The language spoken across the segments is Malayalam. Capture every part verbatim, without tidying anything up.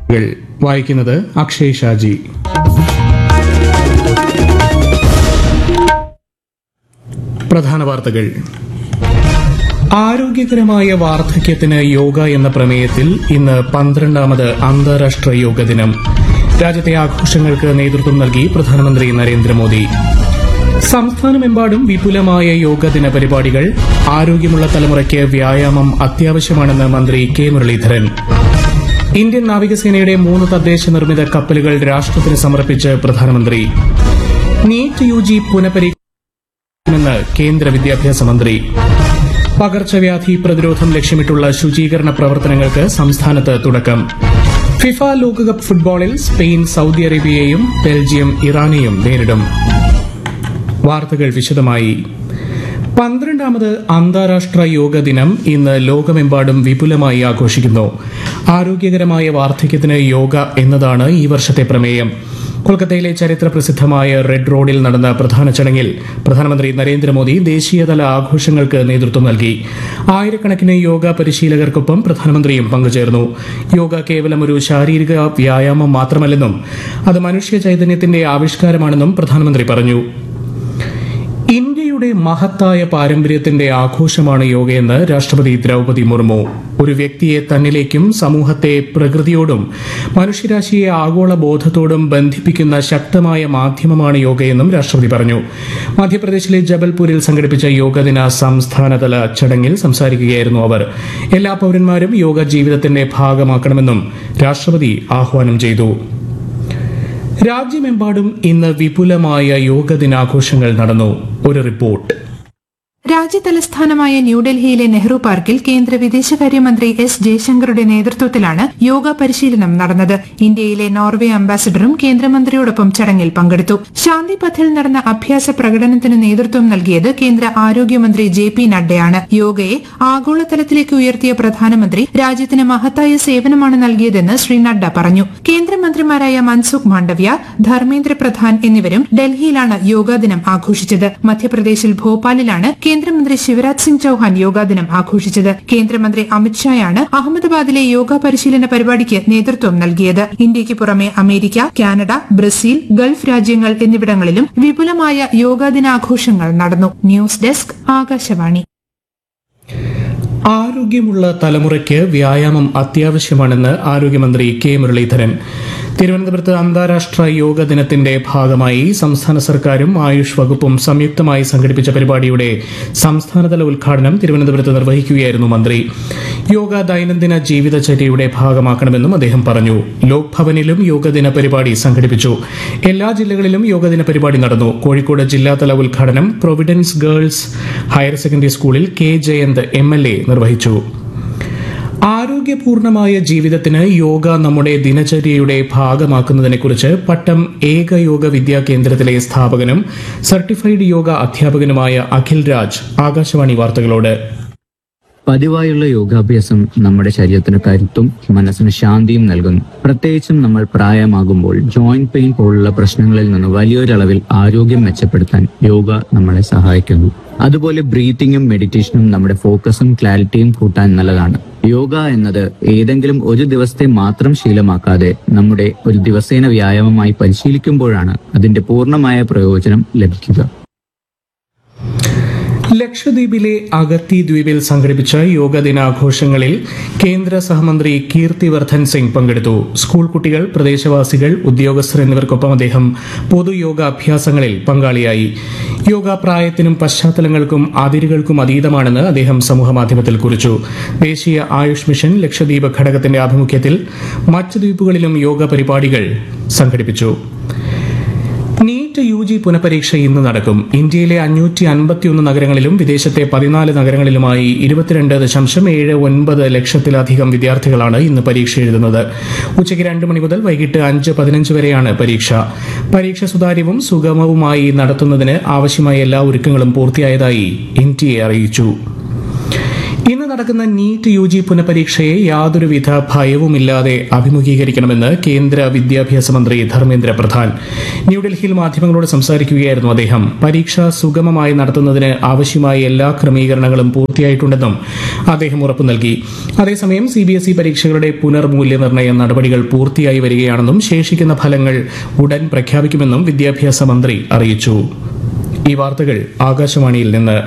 വായിക്കുന്നത് അക്ഷയ് ഷാജി. പ്രധാന വാർത്തകൾ. ആരോഗ്യകരമായ വാർദ്ധക്യത്തിന് യോഗ എന്ന പ്രമേയത്തിൽ ഇന്ന് പന്ത്രണ്ടാമത് അന്താരാഷ്ട്ര യോഗ ദിനം. രാജ്യത്തെ ആഘോഷങ്ങൾക്ക് നേതൃത്വം നൽകി പ്രധാനമന്ത്രി നരേന്ദ്രമോദി. സംസ്ഥാനമെമ്പാടും വിപുലമായ യോഗ ദിന പരിപാടികൾ. ആരോഗ്യമുള്ള തലമുറയ്ക്ക് വ്യായാമം അത്യാവശ്യമാണെന്ന് മന്ത്രി കെ മുരളീധരൻ. ഇന്ത്യൻ നാവികസേനയുടെ മൂന്ന് തദ്ദേശ നിർമ്മിത കപ്പലുകൾ രാഷ്ട്രത്തിന് സമർപ്പിച്ച് പ്രധാനമന്ത്രി. നീറ്റ് യു ജി പുനഃപരീക്ഷ കേന്ദ്ര വിദ്യാഭ്യാസ മന്ത്രി. പകർച്ചവ്യാധി പ്രതിരോധം ലക്ഷ്യമിട്ടുള്ള ശുചീകരണ പ്രവർത്തനങ്ങൾക്ക് സംസ്ഥാനത്ത് തുടക്കം. ഫിഫ ലോകകപ്പ് ഫുട്ബോളിൽ സ്പെയിൻ സൌദി അറേബ്യയെയും ബെൽജിയം ഇറാനെയും നേരിടും. വാർത്തകൾ വിശദമായി. പന്ത്രണ്ടാമത് അന്താരാഷ്ട്ര യോഗ ദിനം ഇന്ന് ലോകമെമ്പാടും വിപുലമായി ആഘോഷിക്കുന്നു. ആരോഗ്യകരമായ വാർദ്ധക്യത്തിന് യോഗ എന്നതാണ് ഈ വർഷത്തെ പ്രമേയം. കൊൽക്കത്തയിലെ ചരിത്ര പ്രസിദ്ധമായ റെഡ് റോഡിൽ നടന്ന പ്രധാന ചടങ്ങിൽ പ്രധാനമന്ത്രി നരേന്ദ്രമോദി ദേശീയതല ആഘോഷങ്ങൾക്ക് നേതൃത്വം നൽകി. ആയിരക്കണക്കിന് യോഗ പരിശീലകർക്കൊപ്പം പ്രധാനമന്ത്രിയും പങ്കുചേർന്നു. യോഗ കേവലം ഒരു ശാരീരിക വ്യായാമം മാത്രമല്ലെന്നും അത് മനുഷ്യ ചൈതന്യത്തിന്റെ ആവിഷ്കാരമാണെന്നും പ്രധാനമന്ത്രി പറഞ്ഞു. ഇന്ത്യയുടെ മഹത്തായ പാരമ്പര്യത്തിന്റെ ആഘോഷമാണ് യോഗയെന്ന് രാഷ്ട്രപതി ദ്രൌപദി മുർമു. ഒരു വ്യക്തിയെ തന്നിലേക്കും സമൂഹത്തെ പ്രകൃതിയോടും മനുഷ്യരാശിയെ ആഗോള ബോധത്തോടും ബന്ധിപ്പിക്കുന്ന ശക്തമായ മാധ്യമമാണ് യോഗയെന്നും രാഷ്ട്രപതി പറഞ്ഞു. മധ്യപ്രദേശിലെ ജബൽപൂരിൽ സംഘടിപ്പിച്ച യോഗദിന സംസ്ഥാനതല ചടങ്ങിൽ സംസാരിക്കുകയായിരുന്നു അവർ. എല്ലാ പൌരന്മാരും യോഗ ജീവിതത്തിന്റെ ഭാഗമാക്കണമെന്നും രാഷ്ട്രപതി ആഹ്വാനം ചെയ്തു. രാജ്യമെമ്പാടും ഇന്ന് വിപുലമായ യോഗ ദിനാഘോഷങ്ങൾ നടന്നു. ഒരു റിപ്പോർട്ട്. രാജ്യതലസ്ഥാനമായ ന്യൂഡൽഹിയിലെ നെഹ്റു പാർക്കിൽ കേന്ദ്ര വിദേശകാര്യമന്ത്രി എസ് ജയശങ്കറുടെ നേതൃത്വത്തിലാണ് യോഗ പരിശീലനം നടന്നത്. ഇന്ത്യയിലെ നോർവേ അംബാസിഡറും കേന്ദ്രമന്ത്രിയോടൊപ്പം ചടങ്ങിൽ പങ്കെടുത്തു. ശാന്തിപഥിൽ നടന്ന അഭ്യാസ പ്രകടനത്തിന് നേതൃത്വം നൽകിയത് കേന്ദ്ര ആരോഗ്യമന്ത്രി ജെ പി നഡ്ഡയാണ്. യോഗയെ ആഗോളതലത്തിലേക്ക് ഉയർത്തിയ പ്രധാനമന്ത്രി രാജ്യത്തിന് മഹത്തായ സേവനമാണ് നൽകിയതെന്ന് ശ്രീ നഡ്ഡ പറഞ്ഞു. കേന്ദ്രമന്ത്രിമാരായ മൻസുഖ് മാണ്ഡവ്യ, ധർമ്മേന്ദ്ര പ്രധാൻ എന്നിവരും ഡൽഹിയിലാണ് യോഗാദിനം ആഘോഷിച്ചത്. മധ്യപ്രദേശിൽ ഭോപ്പാലിലാണ് കേന്ദ്രമന്ത്രി ശിവരാജ് സിംഗ് ചൌഹാൻ യോഗാദിനം ആഘോഷിച്ചത്. കേന്ദ്രമന്ത്രി അമിത്ഷായാണ് അഹമ്മദാബാദിലെ യോഗ പരിശീലന പരിപാടിക്ക് നേതൃത്വം നൽകിയത്. ഇന്ത്യയ്ക്ക് പുറമെ അമേരിക്ക, കാനഡ, ബ്രസീൽ, ഗൾഫ് രാജ്യങ്ങൾ എന്നിവിടങ്ങളിലും വിപുലമായ യോഗാദിനാഘോഷങ്ങൾ നടന്നു. News desk, Akashvani. ആരോഗ്യമുള്ള തലമുറയ്ക്ക് വ്യായാമം അത്യാവശ്യമാണെന്ന് ആരോഗ്യമന്ത്രി കെ മുരളീധരൻ. തിരുവനന്തപുരത്ത് അന്താരാഷ്ട്ര യോഗ ദിനത്തിന്റെ ഭാഗമായി സംസ്ഥാന സർക്കാരും ആയുഷ് വകുപ്പും സംയുക്തമായി സംഘടിപ്പിച്ച പരിപാടിയുടെ സംസ്ഥാനതല ഉദ്ഘാടനം തിരുവനന്തപുരത്ത് നിർവഹിക്കുകയായിരുന്നു മന്ത്രി. യോഗ ദൈനംദിന ജീവിതചര്യയുടെ ഭാഗമാക്കണമെന്നും അദ്ദേഹം പറഞ്ഞു. ലോക് ഭവനിലും യോഗദിന പരിപാടി സംഘടിപ്പിച്ചു. എല്ലാ ജില്ലകളിലും യോഗദിന പരിപാടി നടന്നു. കോഴിക്കോട് ജില്ലാതല ഉദ്ഘാടനം പ്രൊവിഡൻസ് ഗേൾസ് ഹയർ സെക്കൻഡറി സ്കൂളിൽ K Jayant M L A നിർവഹിച്ചു. ആരോഗ്യപൂർണമായ ജീവിതത്തിന് യോഗ നമ്മുടെ ദിനചര്യയുടെ ഭാഗമാക്കുന്നതിനെക്കുറിച്ച് പട്ടം ഏക യോഗ വിദ്യാ കേന്ദ്രത്തിലെ സ്ഥാപകനും സർട്ടിഫൈഡ് യോഗ അധ്യാപകനുമായ അഖിൽ രാജ് ആകാശവാണി വാർത്തകളോട്. പതിവായുള്ള യോഗാഭ്യാസം നമ്മുടെ ശരീരത്തിന് കരുത്തും മനസ്സിന് ശാന്തിയും നൽകുന്നു. പ്രത്യേകിച്ചും നമ്മൾ പ്രായമാകുമ്പോൾ ജോയിന്റ് പെയിൻ പോലുള്ള പ്രശ്നങ്ങളിൽ നിന്ന് വലിയൊരളവിൽ ആരോഗ്യം മെച്ചപ്പെടുത്താൻ യോഗ നമ്മളെ സഹായിക്കുന്നു. അതുപോലെ ബ്രീത്തിങ്ങും മെഡിറ്റേഷനും നമ്മുടെ ഫോക്കസും ക്ലാരിറ്റിയും കൂട്ടാൻ നല്ലതാണ്. യോഗ എന്നത് ഏതെങ്കിലും ഒരു ദിവസത്തെ മാത്രം ശീലമാക്കാതെ നമ്മുടെ ഒരു ദിവസേന വ്യായാമമായി പരിശീലിക്കുമ്പോഴാണ് അതിന്റെ പൂർണ്ണമായ പ്രയോജനം ലഭിക്കുക. ലക്ഷദ്വീപിലെ അഗത്തി ദ്വീപിൽ സംഘടിപ്പിച്ച യോഗ ദിനാഘോഷങ്ങളിൽ കേന്ദ്ര സഹമന്ത്രി കീർത്തിവർദ്ധൻ സിംഗ് പങ്കെടുത്തു. സ്കൂൾ കുട്ടികൾ, പ്രദേശവാസികൾ, ഉദ്യോഗസ്ഥർ എന്നിവർക്കൊപ്പം അദ്ദേഹം പൊതുയോഗ അഭ്യാസങ്ങളിൽ പങ്കാളിയായി. യോഗ പ്രായത്തിനും പശ്ചാത്തലങ്ങൾക്കും അതിരുകൾക്കും അതീതമാണെന്ന് അദ്ദേഹം സമൂഹമാധ്യമത്തിൽ കുറിച്ചു. ദേശീയ ആയുഷ് മിഷൻ ലക്ഷദ്വീപ് ഘടകത്തിന്റെ ആഭിമുഖ്യത്തിൽ മറ്റ് ദ്വീപുകളിലും യോഗ പരിപാടികൾ സംഘടിപ്പിച്ചു. നീറ്റ് യു ജി പുനഃപരീക്ഷ ഇന്ന് നടക്കും. ഇന്ത്യയിലെ അഞ്ഞൂറ്റി അൻപത്തിയൊന്ന് നഗരങ്ങളിലും വിദേശത്തെ പതിനാല് നഗരങ്ങളിലുമായി ഇരുപത്തിരണ്ട് ദശാംശം ഏഴ് ഒൻപത് ലക്ഷത്തിലധികം വിദ്യാർത്ഥികളാണ് ഇന്ന് പരീക്ഷ എഴുതുന്നത്. ഉച്ചയ്ക്ക് രണ്ട് മണി മുതൽ വൈകിട്ട് അഞ്ച് പതിനഞ്ച് വരെയാണ് പരീക്ഷ. പരീക്ഷ സുതാര്യവും സുഗമവുമായി നടത്തുന്നതിന് ആവശ്യമായ എല്ലാ ഒരുക്കങ്ങളും പൂർത്തിയായതായി എൻ ടി എ അറിയിച്ചു. ഇന്ന് നടക്കുന്ന നീറ്റ് യു ജി പുനഃപരീക്ഷയെ യാതൊരുവിധ ഭയവുമില്ലാതെ അഭിമുഖീകരിക്കണമെന്ന് കേന്ദ്ര വിദ്യാഭ്യാസ മന്ത്രി ധർമ്മേന്ദ്ര പ്രധാൻ ന്യൂഡൽഹിയിൽ മാധ്യമങ്ങളോട് സംസാരിക്കുകയായിരുന്നു അദ്ദേഹം. പരീക്ഷ സുഗമമായി നടത്തുന്നതിന് ആവശ്യമായ എല്ലാ ക്രമീകരണങ്ങളും പൂർത്തിയായിട്ടുണ്ടെന്നും അദ്ദേഹം ഉറപ്പു നൽകി. അതേസമയം സിബിഎസ്ഇ പരീക്ഷകളുടെ പുനർമൂല്യനിർണ്ണയ നടപടികൾ പൂർത്തിയായി വരികയാണെന്നും ശേഷിക്കുന്ന ഫലങ്ങൾ ഉടൻ പ്രഖ്യാപിക്കുമെന്നും വിദ്യാഭ്യാസ മന്ത്രി അറിയിച്ചു. ഈ വാർത്തകൾ ആകാശവാണിയിൽ നിന്ന്.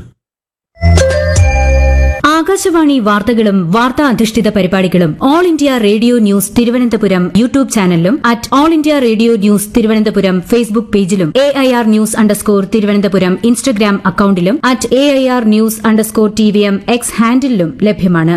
ആകാശവാണി വാർത്തകളും വാർത്താ അധിഷ്ഠിത പരിപാടികളും all India radio news Thiruvananthapuram YouTube ചാനലിലും at all India radio news Thiruvananthapuram Facebook പേജിലും A I R news underscore Thiruvananthapuram Instagram അക്കൌണ്ടിലും at A I R news underscore T V M X ഹാൻഡിലും ലഭ്യമാണ്.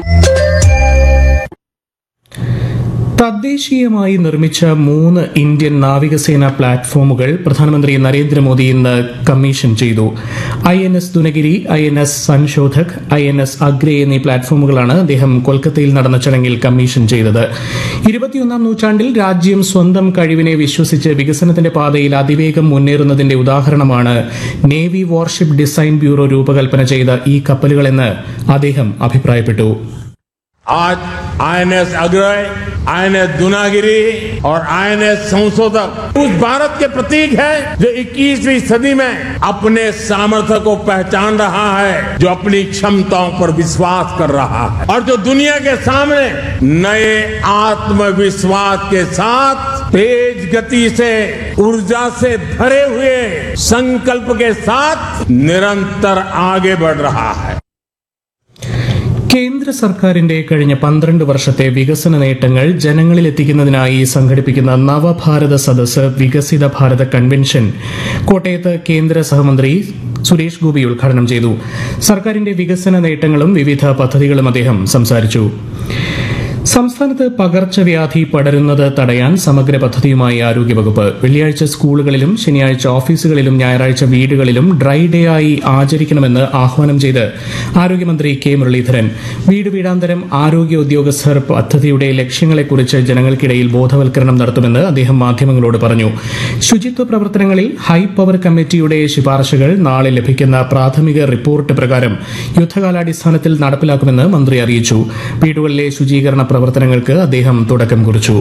തദ്ദേശീയമായി നിർമ്മിച്ച മൂന്ന് ഇന്ത്യൻ നാവികസേന പ്ലാറ്റ്ഫോമുകൾ പ്രധാനമന്ത്രി നരേന്ദ്രമോദി ഇന്ന് കമ്മീഷൻ ചെയ്തു. I N S Dunagiri, I N S Sanshodhak, I N S Agre എന്നീ പ്ലാറ്റ്ഫോമുകളാണ് അദ്ദേഹം കൊൽക്കത്തയിൽ നടന്ന ചടങ്ങിൽ കമ്മീഷൻ ചെയ്തത്. ഇരുപത്തിയൊന്നാം നൂറ്റാണ്ടിൽ രാജ്യം സ്വന്തം കഴിവിനെ വിശ്വസിച്ച് വികസനത്തിന്റെ പാതയിൽ അതിവേഗം മുന്നേറുന്നതിന്റെ ഉദാഹരണമാണ് നേവി വാർഷിപ്പ് ഡിസൈൻ ബ്യൂറോ രൂപകൽപ്പന ചെയ്ത ഈ കപ്പലുകളെന്ന് അദ്ദേഹം അഭിപ്രായപ്പെട്ടു. आज I N S Agray, I N S Dunagiri और आई एन एस संशोधक उस भारत के प्रतीक है जो इक्कीसवीं सदी में अपने सामर्थ्य को पहचान रहा है, जो अपनी क्षमताओं पर विश्वास कर रहा है और जो दुनिया के सामने नए आत्मविश्वास के साथ तेज गति से, ऊर्जा से भरे हुए संकल्प के साथ निरंतर आगे बढ़ रहा है. കേന്ദ്ര സർക്കാരിന്റെ കഴിഞ്ഞ പന്ത്രണ്ട് വർഷത്തെ വികസന നേട്ടങ്ങൾ ജനങ്ങളിലെത്തിക്കുന്നതിനായി സംഘടിപ്പിക്കുന്ന നവഭാരത സദസ് വികസിത ഭാരത കൺവെൻഷൻ കോട്ടയത്ത് കേന്ദ്ര സഹമന്ത്രി സുരേഷ് ഗോപി ഉദ്ഘാടനം ചെയ്തു. സർക്കാരിന്റെ വികസന നേട്ടങ്ങളും വിവിധ പദ്ധതികളും അദ്ദേഹം സംസാരിച്ചു. സംസ്ഥാനത്ത് പകർച്ചവ്യാധി പടരുന്നത് തടയാൻ സമഗ്ര പദ്ധതിയുമായി ആരോഗ്യവകുപ്പ്. വെള്ളിയാഴ്ച സ്കൂളുകളിലും ശനിയാഴ്ച ഓഫീസുകളിലും ഞായറാഴ്ച വീടുകളിലും ഡ്രൈ ഡേ ആയി ആചരിക്കണമെന്ന് ആഹ്വാനം ചെയ്ത് ആരോഗ്യമന്ത്രി കെ മുരളീധരൻ. വീട് വീടാന്തരം ആരോഗ്യ ഉദ്യോഗസ്ഥർ പദ്ധതിയുടെ ലക്ഷ്യങ്ങളെക്കുറിച്ച് ജനങ്ങൾക്കിടയിൽ ബോധവൽക്കരണം നടത്തുമെന്ന് അദ്ദേഹം മാധ്യമങ്ങളോട് പറഞ്ഞു. ശുചിത്വ പ്രവർത്തനങ്ങളിൽ ഹൈ പവർ കമ്മിറ്റിയുടെ ശുപാർശകൾ നാളെ ലഭിക്കുന്ന പ്രാഥമിക റിപ്പോർട്ട് പ്രകാരം യുദ്ധകാലാടിസ്ഥാനത്തിൽ നടപ്പിലാക്കുമെന്ന് മന്ത്രി അറിയിച്ചു. വീടുകളിലെ ശുചീകരണ പ്രവർത്തനങ്ങൾക്ക് അദ്ദേഹം തുടക്കം കുറിച്ചു.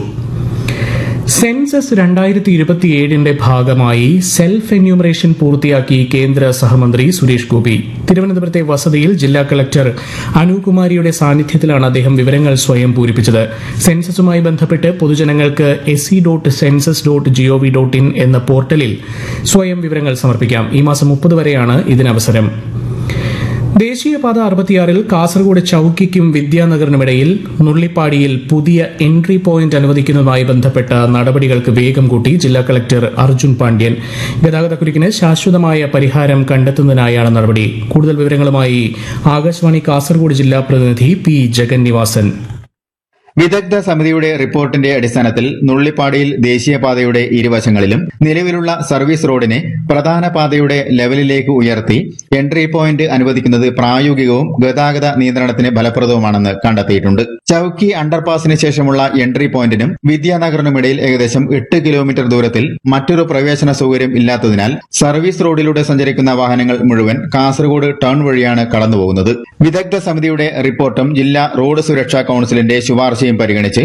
സെൻസസ് രണ്ടായിരത്തി ഇരുപത്തിയേഴിന്റെ ഭാഗമായി സെൽഫ് എന്യൂമറേഷൻ പൂർത്തിയാക്കി കേന്ദ്ര സഹമന്ത്രി സുരേഷ് ഗോപി. തിരുവനന്തപുരത്തെ വസതിയിൽ ജില്ലാ കളക്ടർ അനുകുമാരിയുടെ സാന്നിധ്യത്തിലാണ് അദ്ദേഹം വിവരങ്ങൾ സ്വയം പൂരിപ്പിച്ചത്. സെൻസസുമായി ബന്ധപ്പെട്ട് പൊതുജനങ്ങൾക്ക് S C dot census dot G O V dot in എന്ന പോർട്ടലിൽ സ്വയം വിവരങ്ങൾ സമർപ്പിക്കാം. ഈ മാസം മുപ്പത് വരെയാണ് ഇതിനവസരം. ദേശീയപാത അറുപത്തിയാറിൽ കാസർഗോഡ് ചൌക്കിക്കും വിദ്യാനഗറിനുമിടയിൽ നുള്ളിപ്പാടിയിൽ പുതിയ എൻട്രി പോയിന്റ് അനുവദിക്കുന്നതുമായി ബന്ധപ്പെട്ട നടപടികൾക്ക് വേഗം കൂട്ടി ജില്ലാ കളക്ടർ അർജുൻ പാണ്ഡ്യൻ. ഗതാഗതക്കുരുക്കിന് ശാശ്വതമായ പരിഹാരം കണ്ടെത്തുന്നതിനായാണ് നടപടി. കൂടുതൽ വിവരങ്ങളുമായി ആകാശവാണി കാസർഗോഡ് ജില്ലാ പ്രതിനിധി പി ജഗന്നിവാസൻ. വിദഗ്ധ സമിതിയുടെ റിപ്പോർട്ടിന്റെ അടിസ്ഥാനത്തിൽ നുള്ളിപ്പാടിയിൽ ദേശീയപാതയുടെ ഇരുവശങ്ങളിലും നിലവിലുള്ള സർവീസ് റോഡിനെ പ്രധാന പാതയുടെ ലെവലിലേക്ക് ഉയർത്തി എൻട്രി പോയിന്റ് അനുവദിക്കുന്നത് പ്രായോഗികവും ഗതാഗത നിയന്ത്രണത്തിന് ഫലപ്രദവുമാണെന്ന് കണ്ടെത്തിയിട്ടുണ്ട്. ചൌക്കി അണ്ടർപാസിന് ശേഷമുള്ള എൻട്രി പോയിന്റിനും വിദ്യാനഗറിനുമിടയിൽ ഏകദേശം എട്ട് കിലോമീറ്റർ ദൂരത്തിൽ മറ്റൊരു പ്രവേശന സൌകര്യം ഇല്ലാത്തതിനാൽ സർവീസ് റോഡിലൂടെ സഞ്ചരിക്കുന്ന വാഹനങ്ങൾ മുഴുവൻ കാസർഗോഡ് ടൗൺ വഴിയാണ് കടന്നുപോകുന്നത്. വിദഗ്ധ സമിതിയുടെ റിപ്പോർട്ടും ജില്ലാ റോഡ് സുരക്ഷാ കൌൺസിലിന്റെ ശുപാർശ പരിഗണിച്ച്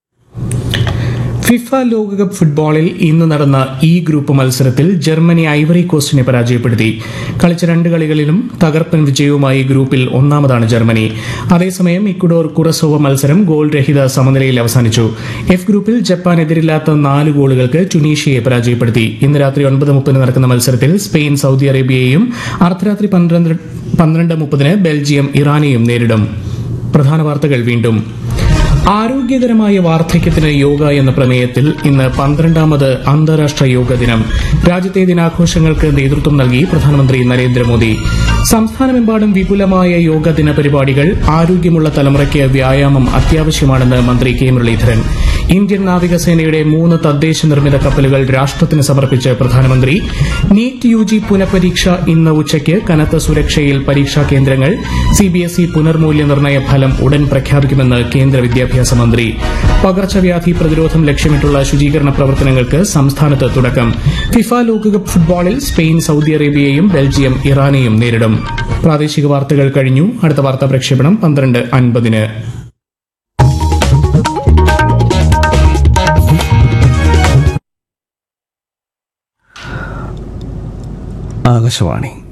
ഫിഫ ലോകകപ്പ് ഫുട്ബോളിൽ ഇന്ന് നടന്ന ഇ ഗ്രൂപ്പ് മത്സരത്തിൽ ജർമ്മനി ഐവറി കോസ്റ്റിനെ പരാജയപ്പെടുത്തി. കളിച്ച രണ്ട് കളികളിലും തകർപ്പൻ വിജയവുമായി ഗ്രൂപ്പിൽ ഒന്നാമതാണ് ജർമ്മനി. അതേസമയം ഇക്വഡോർ കുറസോവ മത്സരം ഗോൾ രഹിത സമനിലയിൽ അവസാനിച്ചു. എഫ് ഗ്രൂപ്പിൽ ജപ്പാൻ എതിരില്ലാത്ത നാല് ഗോളുകൾക്ക് ടുണീഷ്യയെ പരാജയപ്പെടുത്തി. ഇന്ന് രാത്രി ഒൻപത് മുപ്പതിന് നടക്കുന്ന മത്സരത്തിൽ സ്പെയിൻ സൌദി അറേബ്യയെയും അർദ്ധരാത്രി പന്ത്രണ്ട് മുപ്പതിന് ബെൽജിയം ഇറാനെയും നേരിടും. പ്രധാന വാർത്തകൾ വീണ്ടും. ആരോഗ്യകരമായ വാർദ്ധക്യത്തിന് യോഗ എന്ന പ്രമേയത്തിൽ ഇന്ന് പന്ത്രണ്ടാമത് അന്താരാഷ്ട്ര യോഗ ദിനം. രാജ്യത്തെ ദിനാഘോഷങ്ങൾക്ക് നേതൃത്വം നൽകി പ്രധാനമന്ത്രി നരേന്ദ്രമോദി. സംസ്ഥാനമെമ്പാടും വിപുലമായ യോഗ ദിന പരിപാടികൾ. ആരോഗ്യമുള്ള തലമുറയ്ക്ക് വ്യായാമം അത്യാവശ്യമാണെന്ന് മന്ത്രി കെ മുരളീധരൻ. ഇന്ത്യൻ നാവികസേനയുടെ മൂന്ന് തദ്ദേശ നിർമ്മിത കപ്പലുകൾ രാഷ്ട്രത്തിന് സമർപ്പിച്ച് പ്രധാനമന്ത്രി. നീറ്റ് യു ജി പുനഃപരീക്ഷ ഇന്ന് ഉച്ചയ്ക്ക്. കനത്ത സുരക്ഷയിൽ പരീക്ഷാ കേന്ദ്രങ്ങൾ. സിബിഎസ്ഇ പുനർമൂല്യനിർണ്ണയ ഫലം ഉടൻ പ്രഖ്യാപിക്കുമെന്ന് കേന്ദ്ര വിദ്യാഭ്യാസ വിദ്യാഭ്യാസ മന്ത്രി. പകർച്ചവ്യാധി പ്രതിരോധം ലക്ഷ്യമിട്ടുള്ള ശുചീകരണ പ്രവർത്തനങ്ങൾക്ക് സംസ്ഥാനത്ത് തുടക്കം. ഫിഫ ലോകകപ്പ് ഫുട്ബോളിൽ സ്പെയിൻ സൌദി അറേബ്യയെയും ബെൽജിയം ഇറാനെയും നേരിടും. പ്രാദേശിക വാർത്തകൾ കഴിഞ്ഞു. അടുത്ത വാർത്താ പ്രക്ഷേപണം പന്ത്രണ്ട് അൻപതിന്. ആകാശവാണി